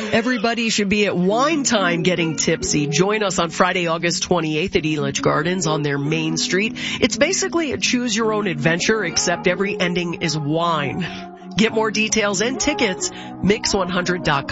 Everybody should be at Wine Time getting tipsy. Join us on Friday, August 28th at Elitch Gardens on their main street. It's basically a choose-your-own-adventure, except every ending is wine. Get more details and tickets, mix100.com.